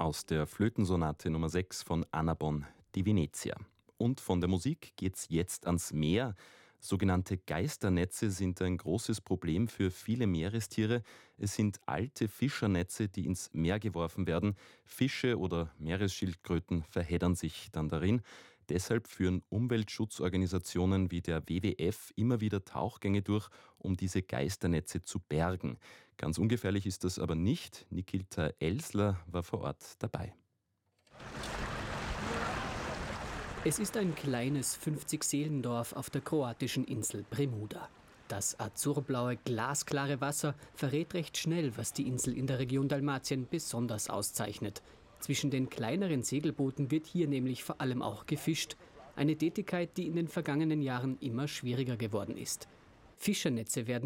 aus der Flötensonate Nummer 6 von Anna Bonn, die Venezia. Und von der Musik geht's jetzt ans Meer. Sogenannte Geisternetze sind ein großes Problem für viele Meerestiere. Es sind alte Fischernetze, die ins Meer geworfen werden. Fische oder Meeresschildkröten verheddern sich dann darin. Deshalb führen Umweltschutzorganisationen wie der WWF immer wieder Tauchgänge durch, um diese Geisternetze zu bergen. Ganz ungefährlich ist das aber nicht. Nikilta Elsler war vor Ort dabei. Es ist ein kleines 50-Seelendorf auf der kroatischen Insel Premuda. Das azurblaue, glasklare Wasser verrät recht schnell, was die Insel in der Region Dalmatien besonders auszeichnet. Zwischen den kleineren Segelbooten wird hier nämlich vor allem auch gefischt. Eine Tätigkeit, die in den vergangenen Jahren immer schwieriger geworden ist. Fischernetze werden